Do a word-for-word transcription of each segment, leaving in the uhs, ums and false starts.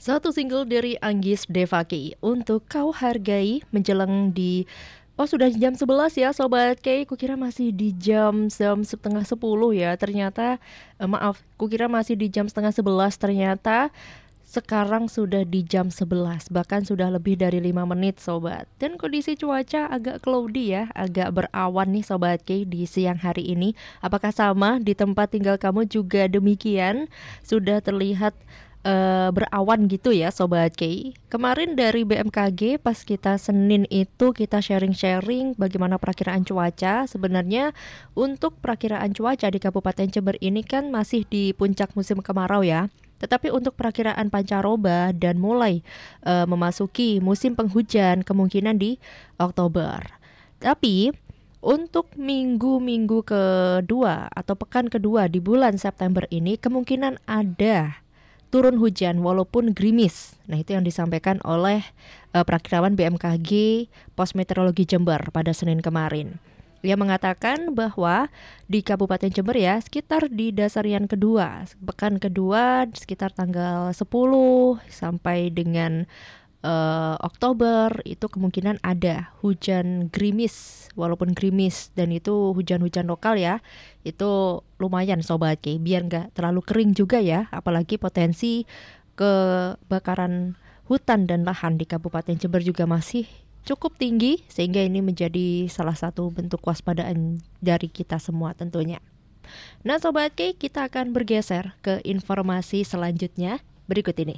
Satu single dari Anggis Devaki untuk Kau Hargai menjelang di Oh sudah jam sebelas ya Sobat K. Kukira masih di jam jam setengah sepuluh ya. Ternyata eh, maaf, kukira masih di jam setengah sebelas. Ternyata sekarang sudah di jam sebelas. Bahkan sudah lebih dari lima menit Sobat. Dan kondisi cuaca agak cloudy ya, agak berawan nih Sobat K di siang hari ini. Apakah sama di tempat tinggal kamu juga demikian? Sudah terlihat Uh, berawan gitu ya Sobat K. Kemarin dari B M K G pas kita Senin itu kita sharing-sharing bagaimana perakiraan cuaca. Sebenarnya untuk perakiraan cuaca di Kabupaten Jember ini kan masih di puncak musim kemarau ya. Tetapi untuk perakiraan pancaroba dan mulai uh, memasuki musim penghujan kemungkinan di Oktober. Tapi untuk minggu-minggu kedua atau pekan kedua di bulan September ini kemungkinan ada turun hujan walaupun gerimis. Nah, itu yang disampaikan oleh uh, perakirawan B M K G Pos Meteorologi Jember pada Senin kemarin. Ia mengatakan bahwa di Kabupaten Jember ya sekitar di dasarian kedua, pekan kedua sekitar tanggal sepuluh sampai dengan uh, Oktober itu kemungkinan ada hujan gerimis, walaupun gerimis dan itu hujan-hujan lokal ya. Itu lumayan Sobat K, biar gak terlalu kering juga ya. Apalagi potensi kebakaran hutan dan lahan di Kabupaten Jember juga masih cukup tinggi, sehingga ini menjadi salah satu bentuk waspadaan dari kita semua tentunya. Nah Sobat K, kita akan bergeser ke informasi selanjutnya berikut ini.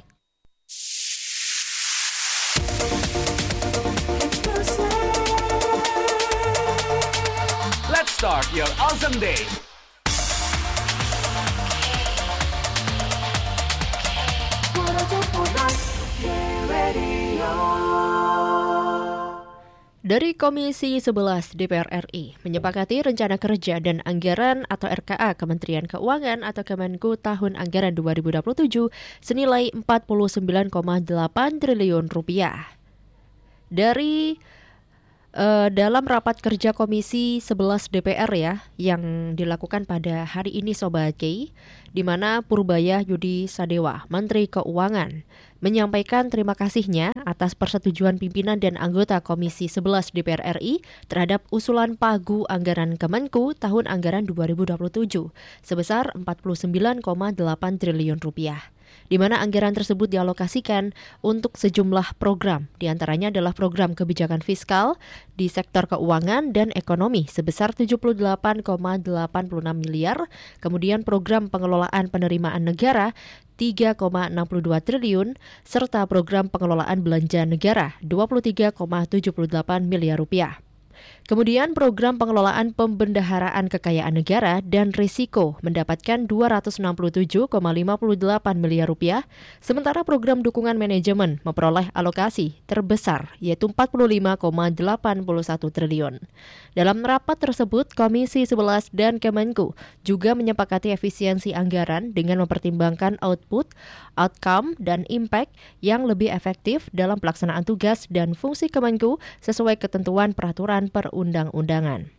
Let's start your awesome day. Dari Komisi sebelas D P R R I menyepakati rencana kerja dan anggaran atau R K A Kementerian Keuangan atau Kemenku tahun anggaran dua ribu dua puluh tujuh senilai empat puluh sembilan koma delapan triliun rupiah. Dari Uh, dalam rapat kerja Komisi sebelas D P R ya yang dilakukan pada hari ini Sobat K, di mana Purbaya Yudi Sadewa, Menteri Keuangan, menyampaikan terima kasihnya atas persetujuan pimpinan dan anggota Komisi sebelas D P R R I terhadap usulan pagu anggaran Kemenku tahun anggaran dua ribu dua puluh tujuh sebesar empat puluh sembilan koma delapan triliun rupiah. Di mana anggaran tersebut dialokasikan untuk sejumlah program, diantaranya adalah program kebijakan fiskal di sektor keuangan dan ekonomi sebesar tujuh puluh delapan koma delapan puluh enam miliar, kemudian program pengelolaan penerimaan negara tiga koma enam puluh dua triliun, serta program pengelolaan belanja negara dua puluh tiga koma tujuh puluh delapan miliar rupiah. Kemudian program pengelolaan pembendaharaan kekayaan negara dan risiko mendapatkan dua ratus enam puluh tujuh koma lima puluh delapan miliar rupiah, sementara program dukungan manajemen memperoleh alokasi terbesar yaitu empat puluh lima koma delapan puluh satu triliun. Dalam rapat tersebut, Komisi sebelas dan Kemenku juga menyepakati efisiensi anggaran dengan mempertimbangkan output, outcome, dan impact yang lebih efektif dalam pelaksanaan tugas dan fungsi Kemenku sesuai ketentuan peraturan perundang-undangan.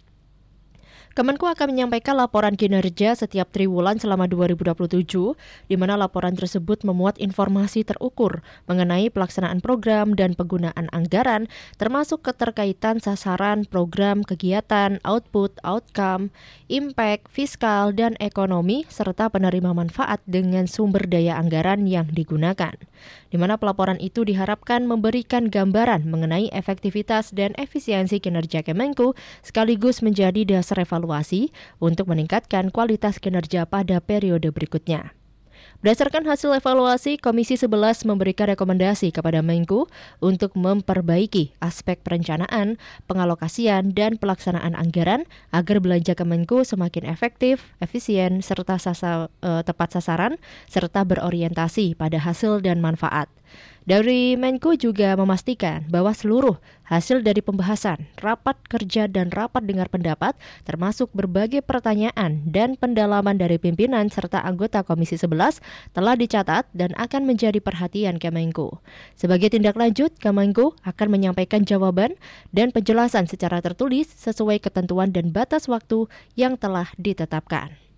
Kemenku akan menyampaikan laporan kinerja setiap triwulan selama dua ribu dua puluh tujuh, di mana laporan tersebut memuat informasi terukur mengenai pelaksanaan program dan penggunaan anggaran, termasuk keterkaitan sasaran, program, kegiatan, output, outcome, impact, fiskal, dan ekonomi, serta penerima manfaat dengan sumber daya anggaran yang digunakan. Di mana pelaporan itu diharapkan memberikan gambaran mengenai efektivitas dan efisiensi kinerja Kemenku, sekaligus menjadi dasar evaluasi untuk meningkatkan kualitas kinerja pada periode berikutnya. Berdasarkan hasil evaluasi, Komisi sebelas memberikan rekomendasi kepada Menku untuk memperbaiki aspek perencanaan, pengalokasian, dan pelaksanaan anggaran agar belanja Kemenku semakin efektif, efisien, serta sasa, uh, tepat sasaran, serta berorientasi pada hasil dan manfaat. Dari Menku juga memastikan bahwa seluruh hasil dari pembahasan, rapat kerja dan rapat dengar pendapat, termasuk berbagai pertanyaan dan pendalaman dari pimpinan serta anggota Komisi sebelas telah dicatat dan akan menjadi perhatian Kemenku. Sebagai tindak lanjut, Kemenku akan menyampaikan jawaban dan penjelasan secara tertulis sesuai ketentuan dan batas waktu yang telah ditetapkan.